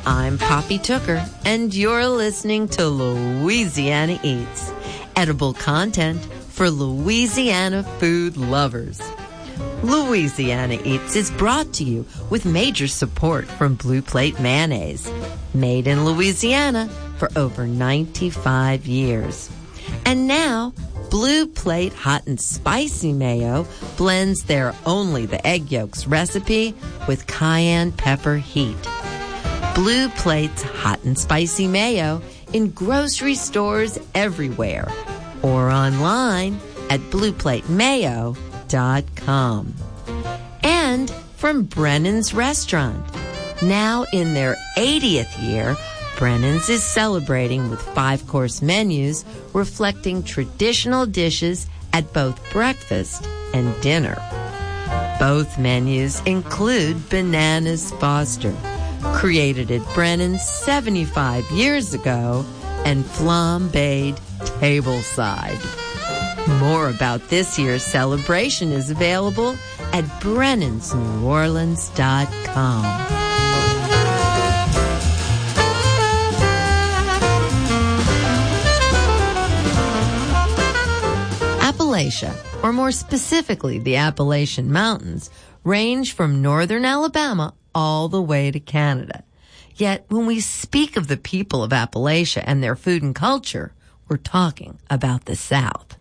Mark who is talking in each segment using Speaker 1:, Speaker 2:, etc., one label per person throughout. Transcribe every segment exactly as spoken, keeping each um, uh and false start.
Speaker 1: I'm Poppy Tooker, and you're listening to Louisiana Eats, edible content for Louisiana food lovers. Louisiana Eats is brought to you with major support from Blue Plate Mayonnaise, made in Louisiana for over ninety-five years. And now, Blue Plate Hot and Spicy Mayo blends their Only the Egg Yolks recipe with cayenne pepper heat. Blue Plate's Hot and Spicy Mayo in grocery stores everywhere or online at blue plate mayo dot com. And from Brennan's Restaurant. Now in their eightieth year, Brennan's is celebrating with five-course menus reflecting traditional dishes at both breakfast and dinner. Both menus include Bananas Foster, created at Brennan's seventy-five years ago, and flambéed tableside. More about this year's celebration is available at brennans new orleans dot com. Appalachia, or more specifically the Appalachian Mountains, range from northern Alabama all the way to Canada. Yet when we speak of the people of Appalachia and their food and culture, we're talking about the South.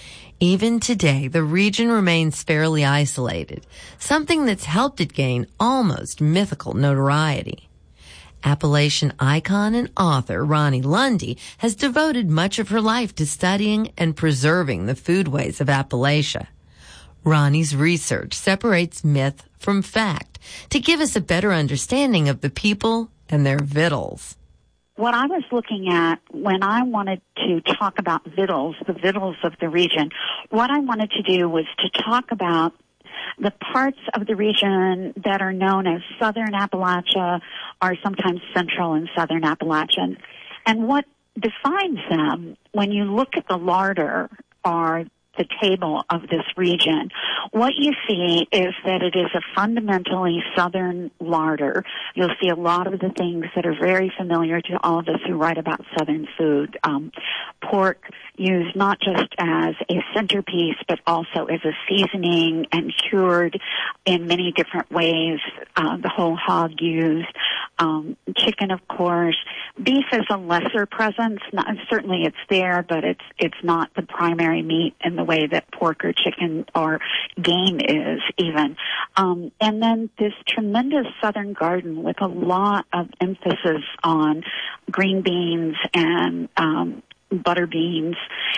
Speaker 1: Even today, the region remains fairly isolated, something that's helped it gain almost mythical notoriety. Appalachian icon and author Ronnie Lundy has devoted much of her life to studying and preserving the foodways of Appalachia. Ronnie's research separates myth from fact to give us a better understanding of the people and their victuals.
Speaker 2: What I was looking at when I wanted to talk about victuals, the victuals of the region, what I wanted to do was to talk about the parts of the region that are known as Southern Appalachia or sometimes Central and Southern Appalachian. And what defines them, when you look at the larder or the table of this region, what you see is that it is a fundamentally southern larder. You'll see a lot of the things that are very familiar to all of us who write about southern food. Um, pork used not just as a centerpiece, but also as a seasoning and cured in many different ways. Uh, the whole hog used. Um, chicken, of course. Beef is a lesser presence. Not, certainly it's there, but it's it's not the primary meat in the way that pork or chicken or game is even. Um, and then this tremendous southern garden with a lot of emphasis on green beans and um, butter beans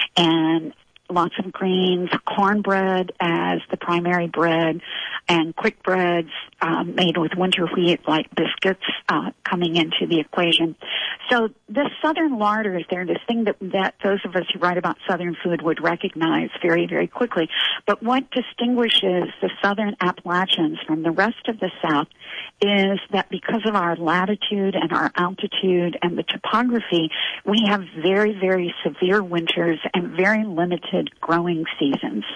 Speaker 2: and lots of greens, cornbread as the primary bread, and quick breads um, made with winter wheat like biscuits uh, coming into the equation. So the southern larders, they're this thing that, that those of us who write about southern food would recognize very, very quickly. But what distinguishes the southern Appalachians from the rest of the South is that because of our latitude and our altitude and the topography, we have very, very severe winters and very limited growing seasons.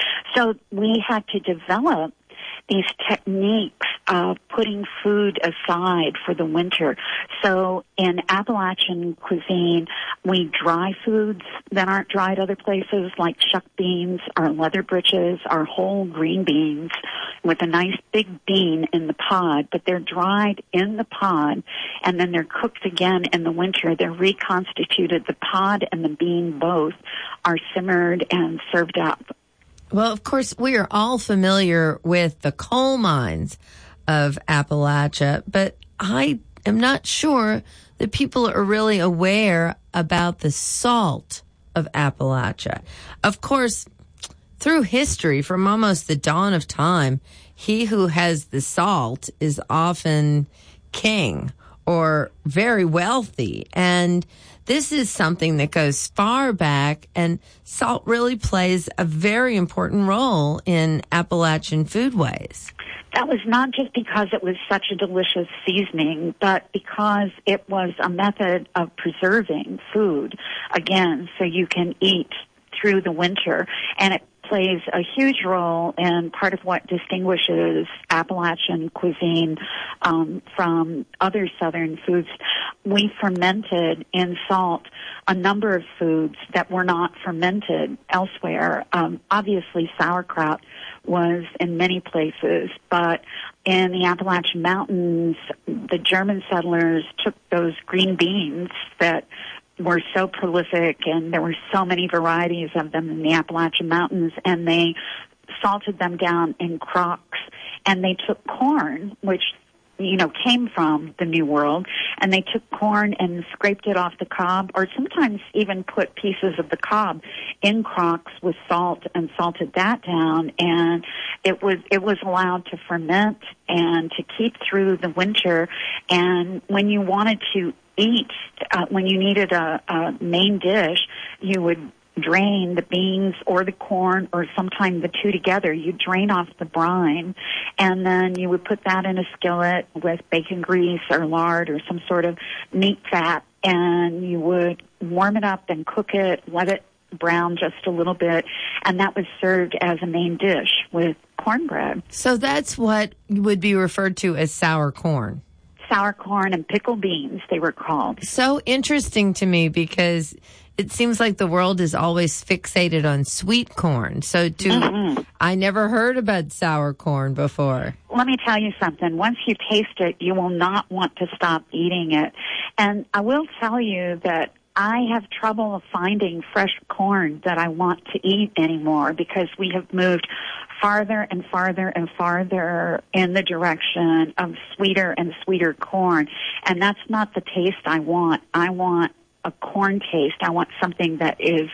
Speaker 2: So we had to develop these techniques of putting food aside for the winter. So in Appalachian cuisine, we dry foods that aren't dried other places, like shuck beans or leather britches or whole green beans with a nice big bean in the pod, but they're dried in the pod and then they're cooked again in the winter. They're reconstituted. The pod and the bean both are simmered and served up.
Speaker 1: Well, of course, we are all familiar with the coal mines of Appalachia, but I am not sure that people are really aware about the salt of Appalachia. Of course, through history, from almost the dawn of time, he who has the salt is often king or very wealthy. And this is something that goes far back, and salt really plays a very important role in Appalachian foodways.
Speaker 2: That was not just because it was such a delicious seasoning, but because it was a method of preserving food, again, so you can eat through the winter. And it plays a huge role in part of what distinguishes Appalachian cuisine um, from other southern foods. We fermented in salt a number of foods that were not fermented elsewhere. Um, obviously, sauerkraut was in many places, but in the Appalachian Mountains, the German settlers took those green beans that were so prolific, and there were so many varieties of them in the Appalachian Mountains, and they salted them down in crocks, and they took corn, which, you know, came from the New World, and they took corn and scraped it off the cob, or sometimes even put pieces of the cob in crocks with salt and salted that down, and it was it was allowed to ferment and to keep through the winter. And when you wanted to eat, uh, when you needed a, a main dish, you would drain the beans or the corn or sometimes the two together. You drain off the brine, and then you would put that in a skillet with bacon grease or lard or some sort of meat fat, and you would warm it up and cook it, let it brown just a little bit, and that was served as a main dish with cornbread.
Speaker 1: So that's what would be referred to as sour corn.
Speaker 2: Sour corn and pickled beans, they were called.
Speaker 1: So interesting to me, because it seems like the world is always fixated on sweet corn. So to, mm-hmm. I never heard about sour corn before.
Speaker 2: Let me tell you something. Once you taste it, you will not want to stop eating it. And I will tell you that I have trouble finding fresh corn that I want to eat anymore, because we have moved farther and farther and farther in the direction of sweeter and sweeter corn. And that's not the taste I want. I want a corn taste. I want something that is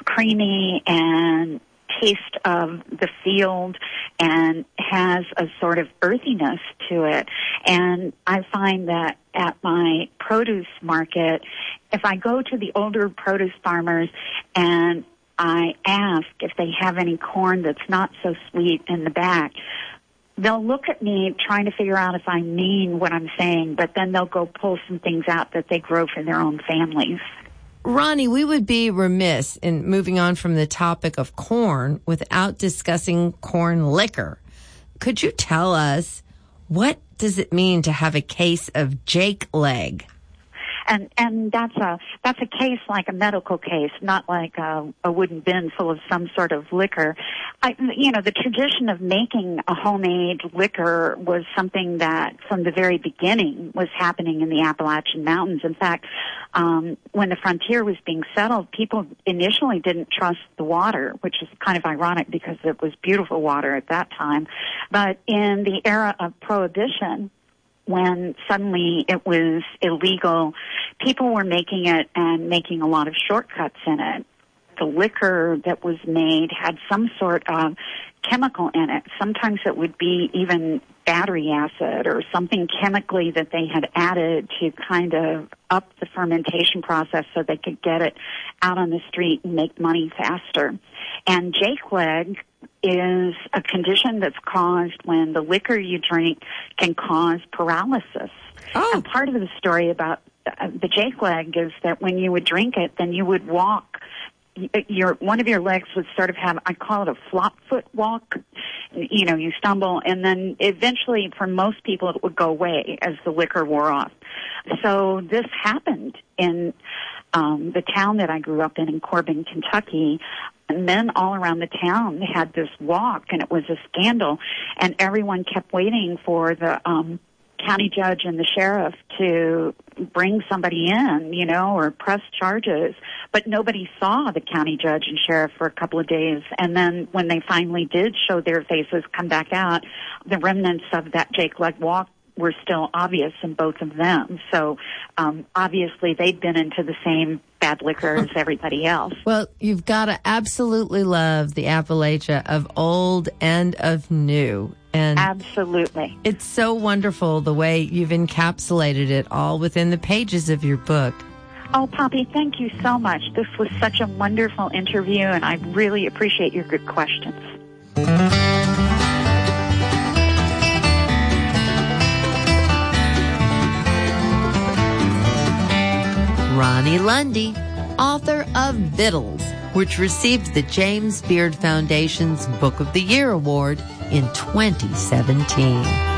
Speaker 2: creamy and taste of the field and has a sort of earthiness to it. And I find that at my produce market, if I go to the older produce farmers and I ask if they have any corn that's not so sweet in the back, they'll look at me trying to figure out if I mean what I'm saying, but then they'll go pull some things out that they grow for their own families.
Speaker 1: Ronnie, we would be remiss in moving on from the topic of corn without discussing corn liquor. Could you tell us, what does it mean to have a case of Jake leg?
Speaker 2: And and that's a that's a case like a medical case, not like a, a wooden bin full of some sort of liquor. I, you know, the tradition of making a homemade liquor was something that from the very beginning was happening in the Appalachian Mountains. In fact, um, when the frontier was being settled, people initially didn't trust the water, which is kind of ironic because it was beautiful water at that time. But in the era of Prohibition, when suddenly it was illegal, people were making it and making a lot of shortcuts in it. The liquor that was made had some sort of chemical in it. Sometimes it would be even battery acid or something chemically that they had added to kind of up the fermentation process so they could get it out on the street and make money faster. And Jake leg is a condition that's caused when the liquor you drink can cause paralysis.
Speaker 1: Oh.
Speaker 2: And part of the story about uh, the Jake leg is that when you would drink it, then you would walk. Your one of your legs would sort of have, I call it a flop foot walk. You know, you stumble, and then eventually, for most people, it would go away as the liquor wore off. So this happened in um, the town that I grew up in, in Corbin, Kentucky. And men all around the town had this walk, and it was a scandal. And everyone kept waiting for the um, county judge and the sheriff to bring somebody in, you know, or press charges. But nobody saw the county judge and sheriff for a couple of days. And then when they finally did show their faces come back out, the remnants of that Jake leg walk were still obvious in both of them. So um, obviously they'd been into the same bad liquor as everybody else.
Speaker 1: Well, you've got to absolutely love the Appalachia of old and of new. And
Speaker 2: absolutely.
Speaker 1: It's so wonderful the way you've encapsulated it all within the pages of your book.
Speaker 2: Oh, Poppy, thank you so much. This was such a wonderful interview, and I really appreciate your good questions.
Speaker 1: Ronnie Lundy, author of Vittles, which received the James Beard Foundation's Book of the Year Award in twenty seventeen.